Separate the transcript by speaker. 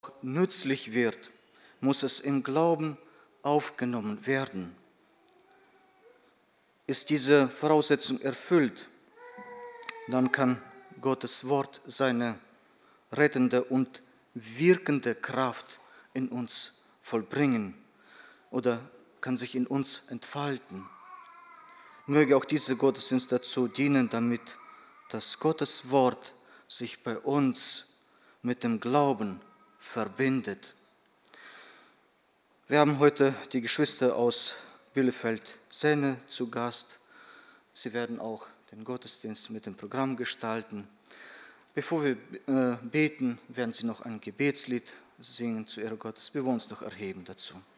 Speaker 1: nützlich wird, muss es im Glauben aufgenommen werden. Ist diese Voraussetzung erfüllt, dann kann Gottes Wort seine rettende und wirkende Kraft in uns vollbringen oder kann sich in uns entfalten. Möge auch dieser Gottesdienst dazu dienen, damit das Gottes Wort sich bei uns mit dem Glauben verbindet. Wir haben heute die Geschwister aus Bielefeld-Senne zu Gast. Sie werden auch den Gottesdienst mit dem Programm gestalten. Bevor wir beten, werden sie noch ein Gebetslied singen zu ihrer Gottes. Wir wollen uns noch erheben dazu.